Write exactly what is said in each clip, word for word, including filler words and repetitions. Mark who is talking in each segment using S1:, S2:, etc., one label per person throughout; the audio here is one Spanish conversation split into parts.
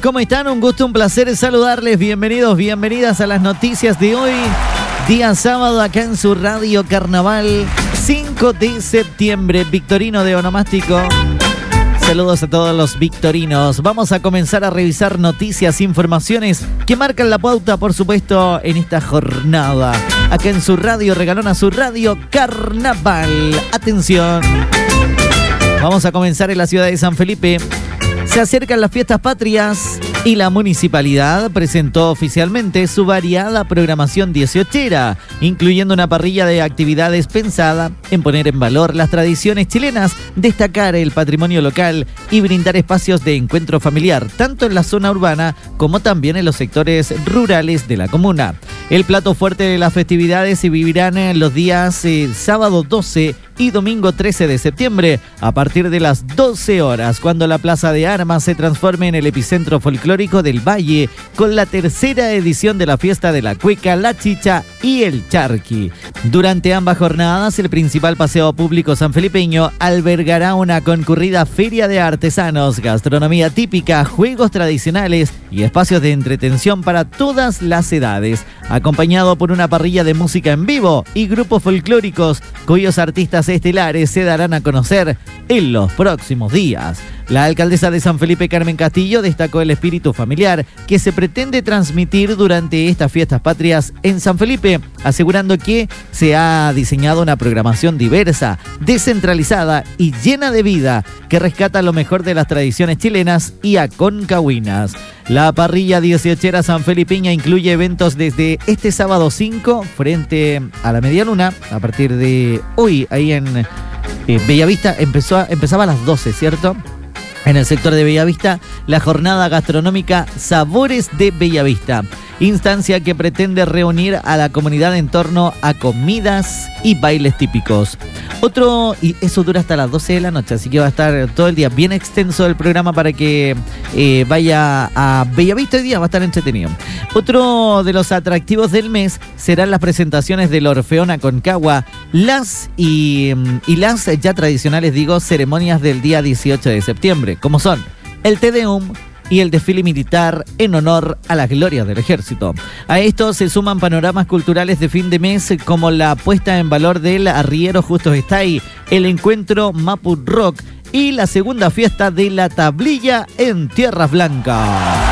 S1: ¿Cómo están? Un gusto, un placer saludarles. Bienvenidos, bienvenidas a las noticias de hoy. Día sábado acá en su Radio Carnaval, cinco de septiembre, Victorino de Onomástico. Saludos a todos los victorinos. Vamos a comenzar a revisar noticias, informaciones que marcan la pauta, por supuesto, en esta jornada. Acá en su radio, regalona su Radio Carnaval. Atención. Vamos a comenzar en la ciudad de San Felipe. Se acercan las fiestas patrias y la municipalidad presentó oficialmente su variada programación dieciochera, incluyendo una parrilla de actividades pensada en poner en valor las tradiciones chilenas, destacar el patrimonio local y brindar espacios de encuentro familiar, tanto en la zona urbana como también en los sectores rurales de la comuna. El plato fuerte de las festividades se vivirán en los días eh, sábado doce y domingo trece de septiembre, a partir de las doce horas, cuando la Plaza de Armas se transforme en el epicentro folclórico del Valle, con la tercera edición de la fiesta de la cueca, la chicha y el charqui. Durante ambas jornadas, el principal paseo público sanfelipeño albergará una concurrida feria de artesanos, gastronomía típica, juegos tradicionales y espacios de entretención para todas las edades, acompañado por una parrilla de música en vivo y grupos folclóricos cuyos artistas estelares se darán a conocer en los próximos días. La alcaldesa de San Felipe, Carmen Castillo, destacó el espíritu familiar que se pretende transmitir durante estas fiestas patrias en San Felipe, asegurando que se ha diseñado una programación diversa, descentralizada y llena de vida que rescata lo mejor de las tradiciones chilenas y aconcagüinas. La parrilla dieciochera sanfelipeña incluye eventos desde este sábado cinco frente a la medialuna, a partir de hoy, ahí en eh, Bellavista, empezó a, empezaba a las doce, ¿cierto? En el sector de Bellavista, la jornada gastronómica Sabores de Bellavista, instancia que pretende reunir a la comunidad en torno a comidas y bailes típicos. Otro, y eso dura hasta las doce de la noche, así que va a estar todo el día bien extenso el programa para que eh, vaya a Bellavista hoy día, va a estar entretenido. Otro de los atractivos del mes serán las presentaciones del Orfeón Aconcagua, las y, y las ya tradicionales, digo, ceremonias del día dieciocho de septiembre, como son el Te Deum y el desfile militar en honor a las glorias del ejército. A esto se suman panoramas culturales de fin de mes como la puesta en valor del arriero Justo Estay, el encuentro Mapu Rock y la segunda fiesta de la tablilla en Tierras Blancas.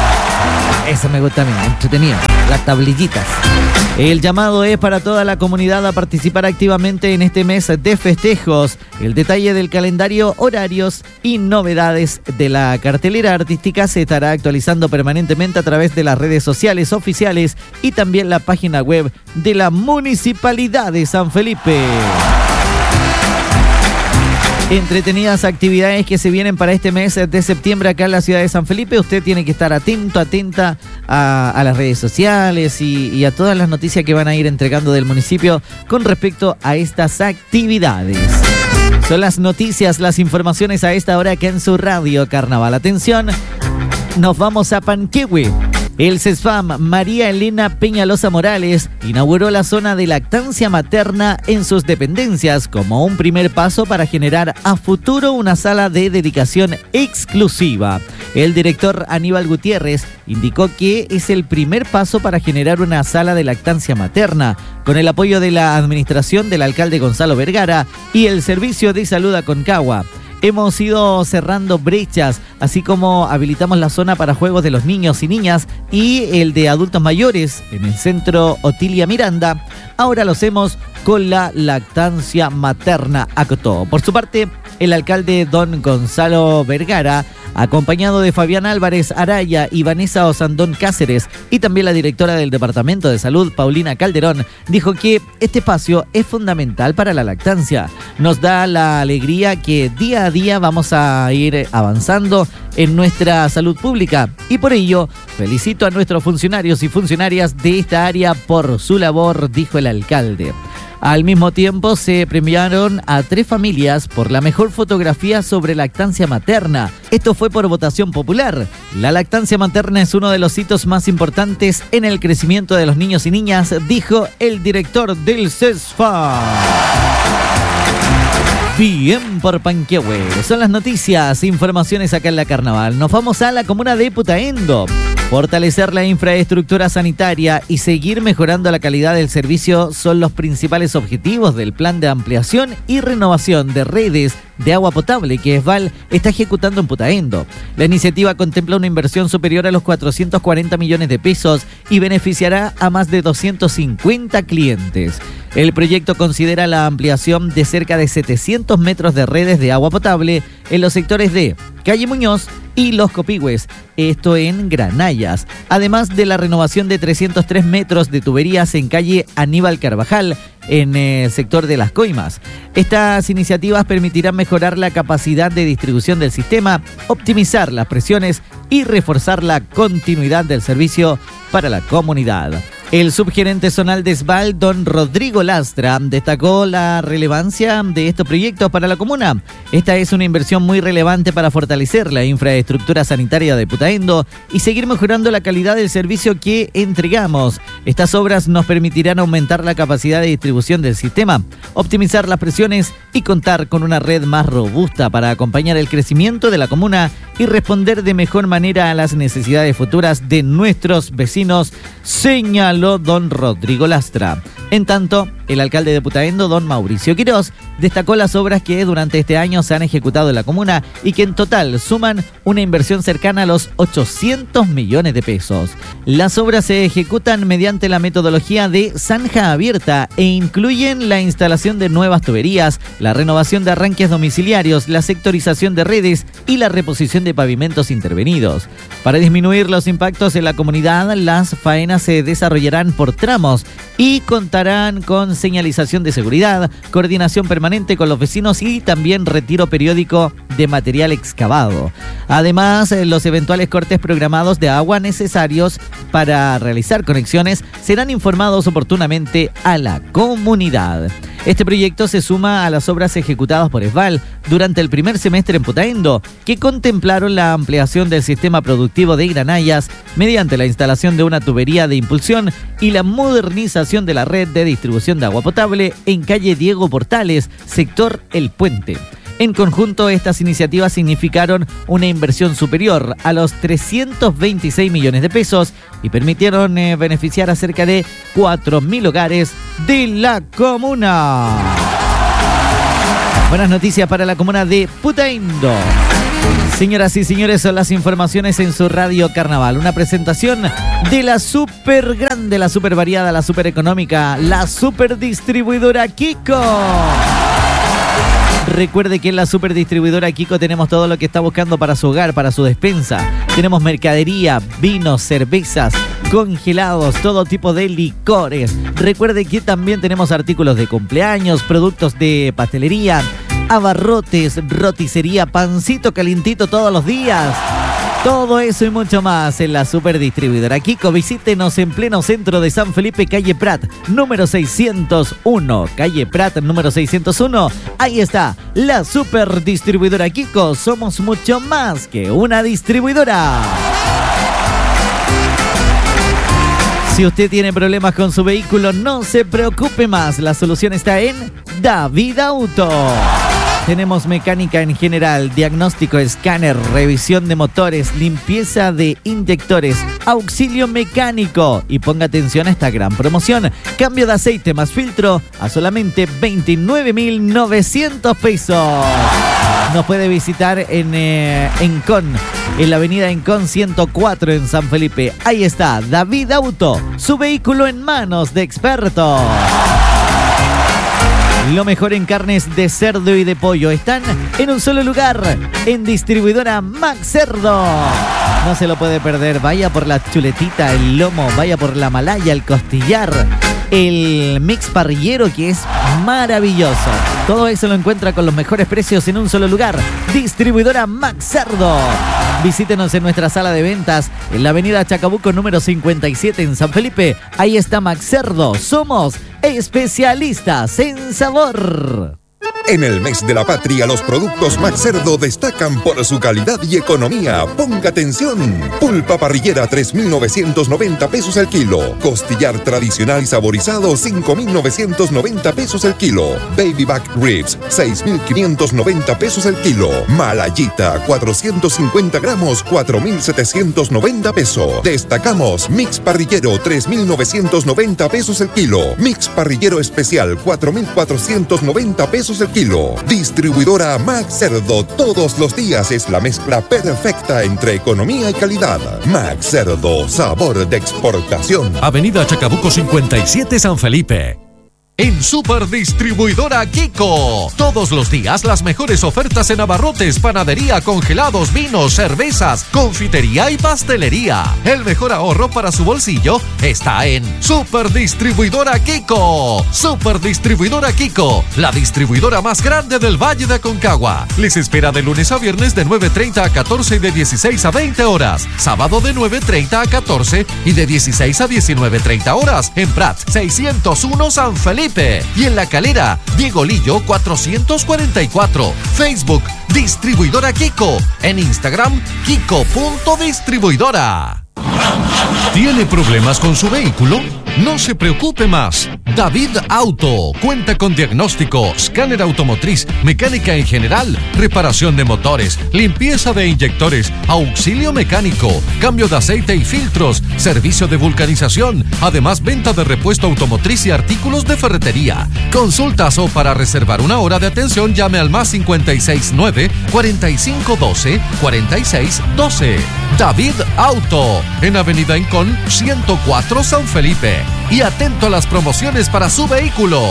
S1: Eso me gusta a mí, entretenido, las tablillitas. El llamado es para toda la comunidad a participar activamente en este mes de festejos. El detalle del calendario, horarios y novedades de la cartelera artística se estará actualizando permanentemente a través de las redes sociales oficiales y también la página web de la Municipalidad de San Felipe. Entretenidas actividades que se vienen para este mes de septiembre acá en la ciudad de San Felipe. Usted tiene que estar atento, atenta a, a las redes sociales y, y a todas las noticias que van a ir entregando del municipio con respecto a estas actividades. Son las noticias, las informaciones a esta hora acá en su Radio Carnaval. Atención, nos vamos a Panquehue. El CESFAM María Elena Peñalosa Morales inauguró la zona de lactancia materna en sus dependencias como un primer paso para generar a futuro una sala de dedicación exclusiva. El director Aníbal Gutiérrez indicó que es el primer paso para generar una sala de lactancia materna, con el apoyo de la administración del alcalde Gonzalo Vergara y el Servicio de Salud Aconcagua. Hemos ido cerrando brechas, así como habilitamos la zona para juegos de los niños y niñas y el de adultos mayores en el centro Otilia Miranda. Ahora lo hacemos con la lactancia materna, acotó. Por su parte, el alcalde don Gonzalo Vergara, acompañado de Fabián Álvarez Araya y Vanessa Osandón Cáceres, y también la directora del Departamento de Salud, Paulina Calderón, dijo que este espacio es fundamental para la lactancia. Nos da la alegría que día a día vamos a ir avanzando en nuestra salud pública y por ello felicito a nuestros funcionarios y funcionarias de esta área por su labor, dijo el alcalde. Al mismo tiempo se premiaron a tres familias por la mejor fotografía sobre lactancia materna. Esto fue por votación popular. La lactancia materna es uno de los hitos más importantes en el crecimiento de los niños y niñas, dijo el director del CESFAM. Bien por Panquehue. Son las noticias, informaciones acá en la Carnaval. Nos vamos a la comuna de Putaendo. Fortalecer la infraestructura sanitaria y seguir mejorando la calidad del servicio son los principales objetivos del plan de ampliación y renovación de redes de agua potable que ESVAL está ejecutando en Putaendo. La iniciativa contempla una inversión superior a los cuatrocientos cuarenta millones de pesos y beneficiará a más de doscientos cincuenta clientes. El proyecto considera la ampliación de cerca de setecientos metros de redes de agua potable en los sectores de Calle Muñoz y Los Copihue, esto en Granallas, además de la renovación de trescientos tres metros de tuberías en calle Aníbal Carvajal, en el sector de Las Coimas. Estas iniciativas permitirán mejorar la capacidad de distribución del sistema, optimizar las presiones y reforzar la continuidad del servicio para la comunidad. El subgerente zonal de ESVAL, don Rodrigo Lastra, destacó la relevancia de estos proyectos para la comuna. Esta es una inversión muy relevante para fortalecer la infraestructura sanitaria de Putaendo y seguir mejorando la calidad del servicio que entregamos. Estas obras nos permitirán aumentar la capacidad de distribución del sistema, optimizar las presiones y contar con una red más robusta para acompañar el crecimiento de la comuna y responder de mejor manera a las necesidades futuras de nuestros vecinos, señaló don Rodrigo Lastra. En tanto, el alcalde de Putaendo, don Mauricio Quirós, destacó las obras que durante este año se han ejecutado en la comuna y que en total suman una inversión cercana a los ochocientos millones de pesos. Las obras se ejecutan mediante la metodología de zanja abierta e incluyen la instalación de nuevas tuberías, la renovación de arranques domiciliarios, la sectorización de redes y la reposición de pavimentos intervenidos. Para disminuir los impactos en la comunidad, las faenas se desarrollarán por tramos y contarán con señalización de seguridad, coordinación permanente con los vecinos y también retiro periódico de material excavado. Además, los eventuales cortes programados de agua necesarios para realizar conexiones serán informados oportunamente a la comunidad. Este proyecto se suma a las obras ejecutadas por ESVAL durante el primer semestre en Putaendo, que contemplaron la ampliación del sistema productivo de Granallas mediante la instalación de una tubería de impulsión y la modernización de la red de distribución de agua potable en calle Diego Portales, sector El Puente. En conjunto, estas iniciativas significaron una inversión superior a los trescientos veintiséis millones de pesos y permitieron eh, beneficiar a cerca de cuatro mil hogares de la comuna. Buenas noticias para la comuna de Putaendo. Señoras y señores, son las informaciones en su Radio Carnaval. Una presentación de la super grande, la super variada, la super económica, la super distribuidora Kiko. Recuerde que en la superdistribuidora Kiko tenemos todo lo que está buscando para su hogar, para su despensa. Tenemos mercadería, vinos, cervezas, congelados, todo tipo de licores. Recuerde que también tenemos artículos de cumpleaños, productos de pastelería, abarrotes, roticería, pancito calientito todos los días. Todo eso y mucho más en la superdistribuidora Kiko. Visítenos en pleno centro de San Felipe, calle Prat, número seiscientos uno. Calle Prat, número seiscientos uno. Ahí está, la superdistribuidora Kiko. Somos mucho más que una distribuidora. Si usted tiene problemas con su vehículo, no se preocupe más. La solución está en David Auto. Tenemos mecánica en general, diagnóstico, escáner, revisión de motores, limpieza de inyectores, auxilio mecánico. Y ponga atención a esta gran promoción. Cambio de aceite más filtro a solamente veintinueve mil novecientos pesos. Nos puede visitar en eh, Encon, en la avenida Encon ciento cuatro en San Felipe. Ahí está, David Auto, su vehículo en manos de expertos. Lo mejor en carnes de cerdo y de pollo están en un solo lugar, en distribuidora Max Cerdo. No se lo puede perder, vaya por la chuletita, el lomo, vaya por la malaya, el costillar, el mix parrillero que es maravilloso. Todo eso lo encuentra con los mejores precios en un solo lugar, distribuidora Max Cerdo. Visítenos en nuestra sala de ventas en la avenida Chacabuco número cincuenta y siete en San Felipe. Ahí está Max Cerdo. Somos especialistas en sabor.
S2: En el mes de la patria, los productos Max Cerdo destacan por su calidad y economía. Ponga atención. Pulpa parrillera, tres mil novecientos noventa pesos el kilo. Costillar tradicional y saborizado, cinco mil novecientos noventa pesos el kilo. Baby back ribs, seis mil quinientos noventa pesos el kilo. Malayita, cuatrocientos cincuenta gramos, cuatro mil setecientos noventa pesos. Destacamos mix parrillero, tres mil novecientos noventa pesos el kilo. Mix parrillero especial, cuatro mil cuatrocientos noventa pesos el kilo. Distribuidora Max Cerdo, todos los días es la mezcla perfecta entre economía y calidad. Max Cerdo, sabor de exportación.
S3: Avenida Chacabuco cincuenta y siete, San Felipe. En Superdistribuidora Kiko, todos los días las mejores ofertas en abarrotes, panadería, congelados, vinos, cervezas, confitería y pastelería. El mejor ahorro para su bolsillo está en Superdistribuidora Kiko. Superdistribuidora Kiko, la distribuidora más grande del Valle de Aconcagua. Les espera de lunes a viernes de nueve treinta a catorce y de dieciséis a veinte horas. Sábado de nueve treinta a catorce y de dieciséis a diecinueve treinta horas. En Prat seiscientos uno, San Felipe. Y en La Calera, Diego Lillo cuatrocientos cuarenta y cuatro. Facebook, Distribuidora Kiko. En Instagram, Kiko.distribuidora. ¿Tiene problemas con su vehículo? No se preocupe más. David Auto cuenta con diagnóstico, escáner automotriz, mecánica en general, reparación de motores, limpieza de inyectores, auxilio mecánico, cambio de aceite y filtros, servicio de vulcanización, además venta de repuesto automotriz y artículos de ferretería. Consultas o para reservar una hora de atención llame al más cincuenta y seis nueve, cuarenta y cinco doce, cuarenta y seis doce. David Auto, en Avenida Incón ciento cuatro, San Felipe. Y atento a las promociones para su vehículo.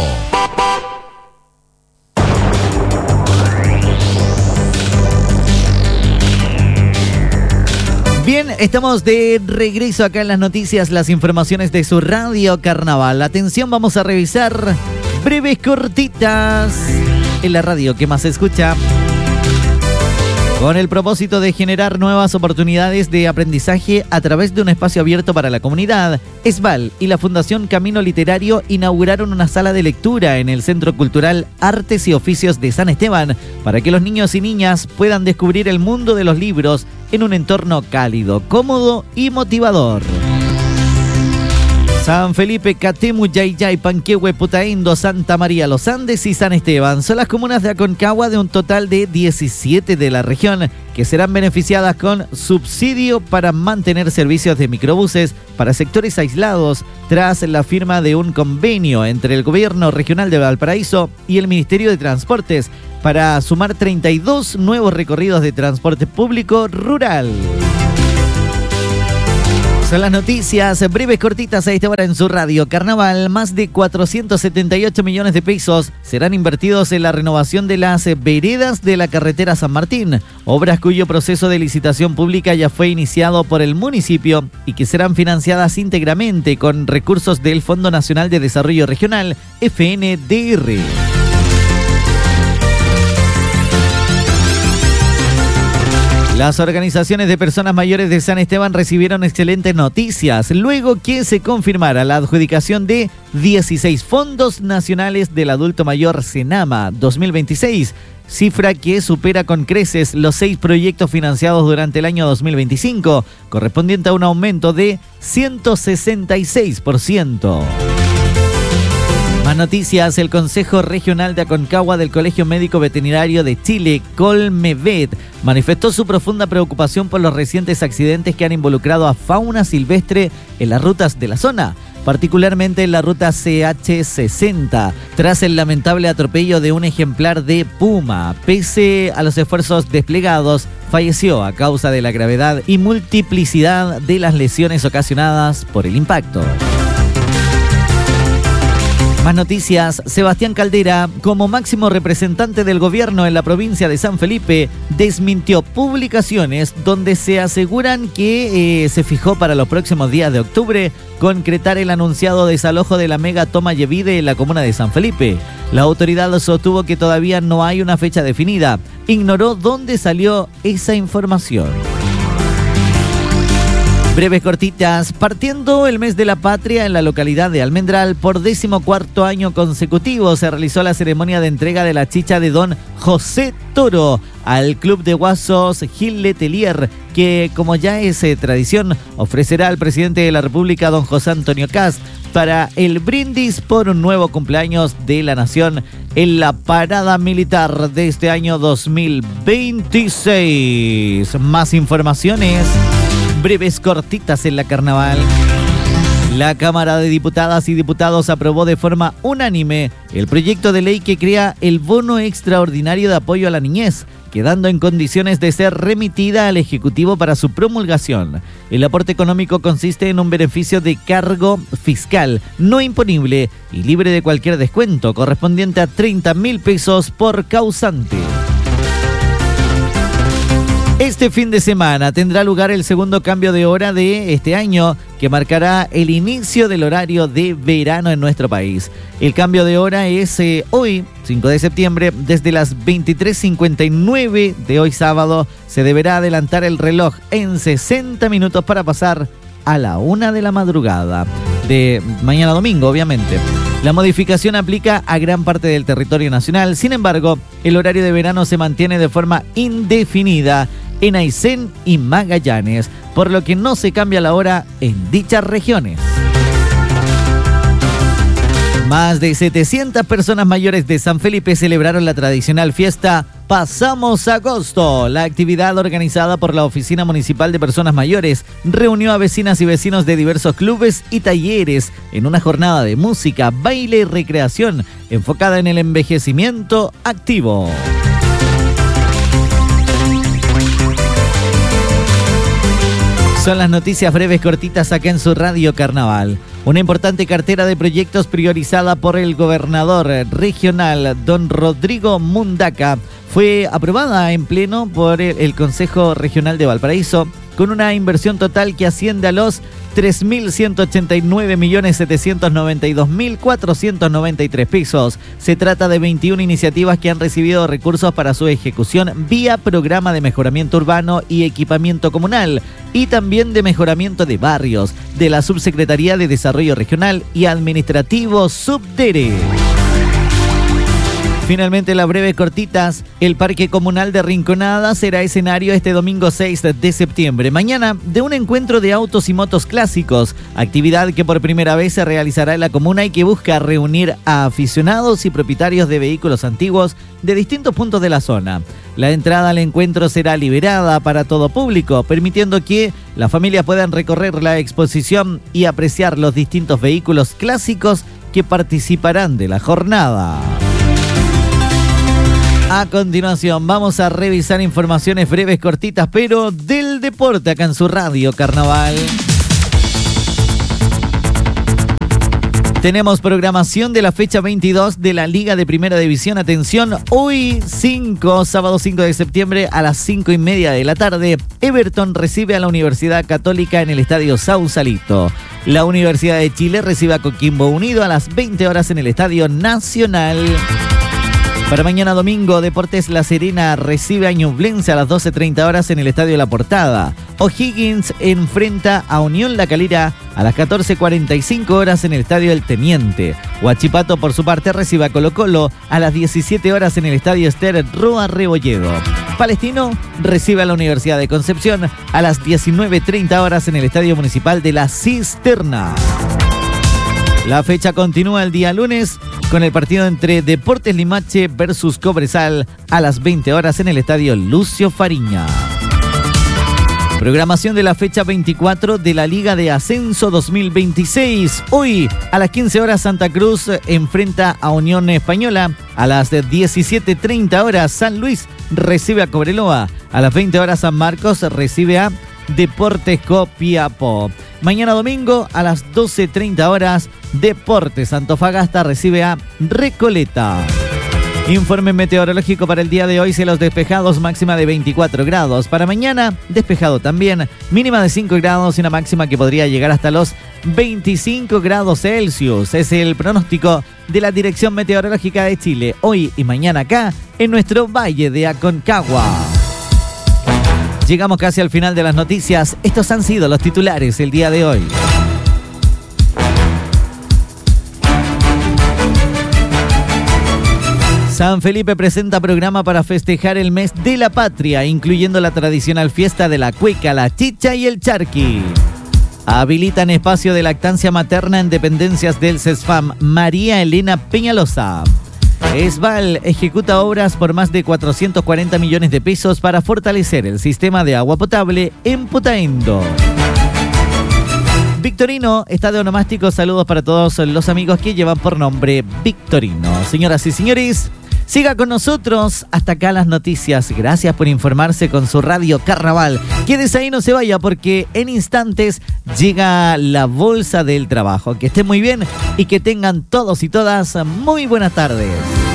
S1: Bien, estamos de regreso acá en las noticias, las informaciones de su Radio Carnaval. Atención, vamos a revisar breves cortitas en la radio que más se escucha. Con el propósito de generar nuevas oportunidades de aprendizaje a través de un espacio abierto para la comunidad, ESVAL y la Fundación Camino Literario inauguraron una sala de lectura en el Centro Cultural Artes y Oficios de San Esteban para que los niños y niñas puedan descubrir el mundo de los libros en un entorno cálido, cómodo y motivador. San Felipe, Catemu, Yayay, Panquehue, Putaendo, Santa María, Los Andes y San Esteban son las comunas de Aconcagua de un total de diecisiete de la región que serán beneficiadas con subsidio para mantener servicios de microbuses para sectores aislados tras la firma de un convenio entre el Gobierno Regional de Valparaíso y el Ministerio de Transportes para sumar treinta y dos nuevos recorridos de transporte público rural. Son las noticias breves, cortitas a esta hora en su Radio Carnaval. Más de cuatrocientos setenta y ocho millones de pesos serán invertidos en la renovación de las veredas de la carretera San Martín, obras cuyo proceso de licitación pública ya fue iniciado por el municipio y que serán financiadas íntegramente con recursos del Fondo Nacional de Desarrollo Regional, F N D R. Las organizaciones de personas mayores de San Esteban recibieron excelentes noticias luego que se confirmara la adjudicación de dieciséis fondos nacionales del adulto mayor Senama dos mil veintiséis, cifra que supera con creces los seis proyectos financiados durante el año dos mil veinticinco, correspondiente a un aumento de ciento sesenta y seis por ciento. Más noticias, el Consejo Regional de Aconcagua del Colegio Médico Veterinario de Chile, Colmevet, manifestó su profunda preocupación por los recientes accidentes que han involucrado a fauna silvestre en las rutas de la zona, particularmente en la ruta C H sesenta, tras el lamentable atropello de un ejemplar de puma. Pese a los esfuerzos desplegados, falleció a causa de la gravedad y multiplicidad de las lesiones ocasionadas por el impacto. Más noticias, Sebastián Caldera, como máximo representante del gobierno en la provincia de San Felipe, desmintió publicaciones donde se aseguran que eh, se fijó para los próximos días de octubre concretar el anunciado desalojo de la mega toma Yevide en la comuna de San Felipe. La autoridad sostuvo que todavía no hay una fecha definida. Ignoró dónde salió esa información. Breves cortitas. Partiendo el mes de la patria en la localidad de Almendral, por decimocuarto año consecutivo se realizó la ceremonia de entrega de la chicha de don José Toro al Club de Guasos Gil Letelier, que, como ya es eh, tradición, ofrecerá al presidente de la República, don José Antonio Kast, para el brindis por un nuevo cumpleaños de la nación en la parada militar de este año dos mil veintiséis. Más informaciones, breves cortitas en la carnaval. La Cámara de Diputadas y Diputados aprobó de forma unánime el proyecto de ley que crea el bono extraordinario de apoyo a la niñez, quedando en condiciones de ser remitida al Ejecutivo para su promulgación. El aporte económico consiste en un beneficio de cargo fiscal no imponible y libre de cualquier descuento, correspondiente a treinta mil pesos por causante. Este fin de semana tendrá lugar el segundo cambio de hora de este año, que marcará el inicio del horario de verano en nuestro país. El cambio de hora es eh, hoy, cinco de septiembre, desde las veintitrés cincuenta y nueve de hoy sábado. Se deberá adelantar el reloj en sesenta minutos para pasar a la una de la madrugada de mañana domingo, obviamente. La modificación aplica a gran parte del territorio nacional. Sin embargo, el horario de verano se mantiene de forma indefinida en Aysén y Magallanes, por lo que no se cambia la hora en dichas regiones. Más de setecientas personas mayores de San Felipe celebraron la tradicional fiesta Pasamos Agosto. La actividad, organizada por la Oficina Municipal de Personas Mayores, reunió a vecinas y vecinos de diversos clubes y talleres en una jornada de música, baile y recreación enfocada en el envejecimiento activo. Son las noticias breves cortitas acá en su Radio Carnaval. Una importante cartera de proyectos priorizada por el gobernador regional, don Rodrigo Mundaca, fue aprobada en pleno por el Consejo Regional de Valparaíso, con una inversión total que asciende a los tres mil ciento ochenta y nueve millones setecientos noventa y dos mil cuatrocientos noventa y tres pesos. Se trata de veintiuna iniciativas que han recibido recursos para su ejecución vía programa de mejoramiento urbano y equipamiento comunal, y también de mejoramiento de barrios, de la Subsecretaría de Desarrollo Regional y Administrativo Subdere. Finalmente, las breves cortitas. El Parque Comunal de Rinconada será escenario este domingo seis de septiembre, mañana, de un encuentro de autos y motos clásicos, actividad que por primera vez se realizará en la comuna y que busca reunir a aficionados y propietarios de vehículos antiguos de distintos puntos de la zona. La entrada al encuentro será liberada para todo público, permitiendo que las familias puedan recorrer la exposición y apreciar los distintos vehículos clásicos que participarán de la jornada. A continuación vamos a revisar informaciones breves, cortitas, pero del deporte acá en su Radio Carnaval. Tenemos programación de la fecha veintidós de la Liga de Primera División. Atención, hoy cinco, sábado cinco de septiembre a las cinco y media de la tarde, Everton recibe a la Universidad Católica en el Estadio Sausalito. La Universidad de Chile recibe a Coquimbo Unido a las veinte horas en el Estadio Nacional. Para mañana domingo, Deportes La Serena recibe a Ñublense a las doce treinta horas en el Estadio La Portada. O'Higgins enfrenta a Unión La Calera a las catorce cuarenta y cinco horas en el Estadio El Teniente. Huachipato, por su parte, recibe a Colo Colo a las diecisiete horas en el Estadio Ester Roa Rebolledo. Palestino recibe a la Universidad de Concepción a las diecinueve treinta horas en el Estadio Municipal de La Cisterna. La fecha continúa el día lunes con el partido entre Deportes Limache versus Cobresal a las veinte horas en el Estadio Lucio Fariña. Programación de la fecha veinticuatro de la Liga de Ascenso dos mil veintiséis. Hoy a las quince horas Santa Cruz enfrenta a Unión Española. A las diecisiete treinta horas San Luis recibe a Cobreloa. A las veinte horas San Marcos recibe a Deportes Copiapó. Mañana domingo a las doce treinta horas Deportes Antofagasta recibe a Recoleta. Informe meteorológico para el día de hoy: cielos despejados, máxima de veinticuatro grados. Para mañana, despejado también, mínima de cinco grados y una máxima que podría llegar hasta los veinticinco grados Celsius. Es el pronóstico de la Dirección Meteorológica de Chile, hoy y mañana acá en nuestro Valle de Aconcagua. Llegamos casi al final de las noticias. Estos han sido los titulares el día de hoy. San Felipe presenta programa para festejar el mes de la patria, incluyendo la tradicional fiesta de la cueca, la chicha y el charqui. Habilitan espacio de lactancia materna en dependencias del CESFAM. María Elena Peñalosa. Esval ejecuta obras por más de cuatrocientos cuarenta millones de pesos para fortalecer el sistema de agua potable en Putaendo. Victorino está de onomástico. Saludos para todos los amigos que llevan por nombre Victorino. Señoras y señores, siga con nosotros. Hasta acá las noticias. Gracias por informarse con su Radio Carnaval. Quédese ahí, no se vaya, porque en instantes llega la bolsa del trabajo. Que estén muy bien y que tengan todos y todas muy buenas tardes.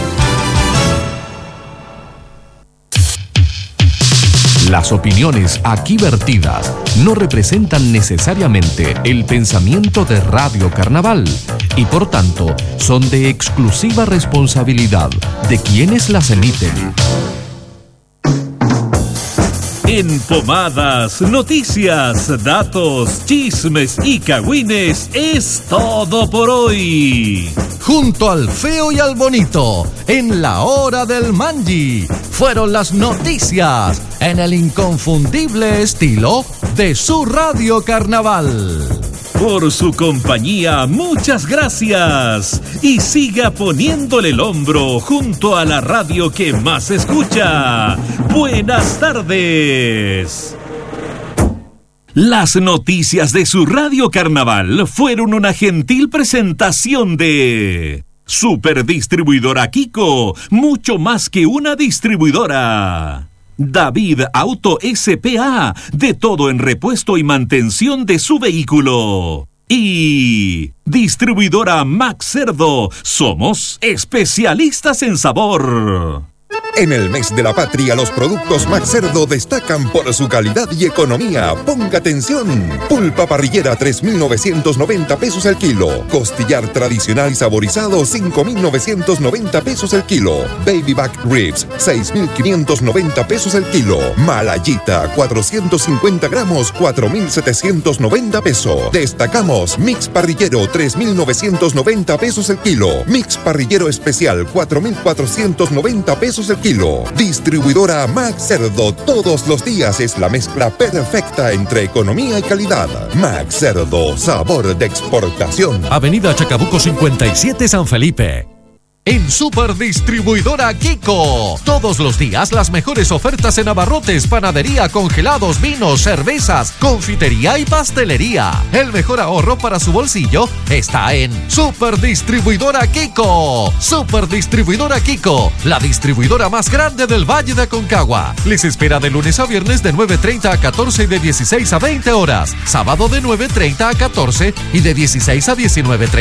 S3: Las opiniones aquí vertidas no representan necesariamente el pensamiento de Radio Carnaval y por tanto son de exclusiva responsabilidad de quienes las emiten.
S4: En Pomadas, noticias, datos, chismes y cagüines es todo por hoy.
S3: Junto al feo y al bonito, en la hora del mangi, fueron las noticias en el inconfundible estilo de su Radio Carnaval.
S4: Por su compañía, muchas gracias. Y siga poniéndole el hombro junto a la radio que más escucha. Buenas tardes. Las noticias de su Radio Carnaval fueron una gentil presentación de Superdistribuidora Kiko, mucho más que una distribuidora. David Auto S P A, de todo en repuesto y mantención de su vehículo. Y Distribuidora Max Cerdo, somos especialistas en sabor.
S2: En el mes de la patria, los productos Max Cerdo destacan por su calidad y economía. Ponga atención. Pulpa parrillera, tres mil novecientos noventa pesos el kilo. Costillar tradicional y saborizado, cinco mil novecientos noventa pesos el kilo. Baby back ribs, seis mil quinientos noventa pesos el kilo. Malayita, cuatrocientos cincuenta gramos, cuatro mil setecientos noventa pesos. Destacamos mix parrillero, tres mil novecientos noventa pesos el kilo. Mix parrillero especial, cuatro mil cuatrocientos noventa pesos el kilo. Distribuidora Max Cerdo, todos los días es la mezcla perfecta entre economía y calidad. Max Cerdo, sabor de exportación.
S3: Avenida Chacabuco cincuenta y siete, San Felipe. En Superdistribuidora Kiko, todos los días las mejores ofertas en abarrotes, panadería, congelados, vinos, cervezas, confitería y pastelería. El mejor ahorro para su bolsillo está en Superdistribuidora Kiko. Superdistribuidora Kiko, la distribuidora más grande del Valle de Aconcagua. Les espera de lunes a viernes de nueve treinta a catorce y de dieciséis a veinte horas. Sábado de nueve treinta a catorce y de dieciséis a diecinueve treinta.